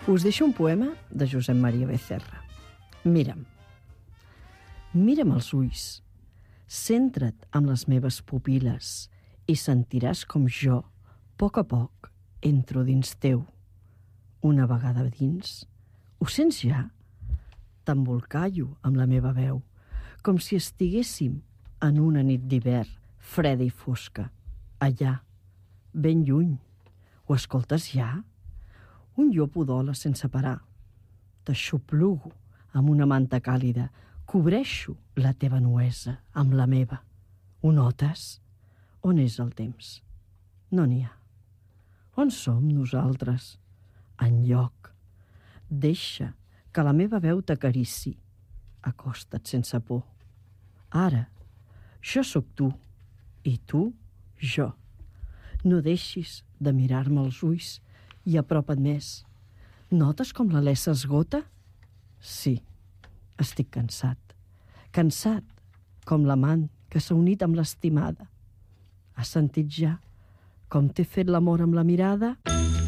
Us deixo un poema de Josep Maria Becerra. Mira'm als ulls, centra't amb les meves pupil·les i sentiràs com jo, a poc, entro dins teu. Una vegada dins, ho sents ja? T'embolcallo amb la meva veu, com si estiguéssim en una nit d'hivern, freda i fosca, allà, ben lluny. Ho escoltes ja? Un llop udola sense parar. T'aixoplugo amb una manta càlida, cobreixo la teva nuesa amb la meva. Ho notes? On és el temps? No n'hi ha. On som nosaltres? Enlloc. Deixa que la meva veu t'acarici. Acosta't sense por. Ara, jo sóc tu, i tu, jo. No deixis de mirar-me als ulls i apropa't més. Notes com l'alè s'esgota? Sí, estic cansat. Cansat com l'amant que s'ha unit amb l'estimada. Has sentit ja com t'he fet l'amor amb la mirada?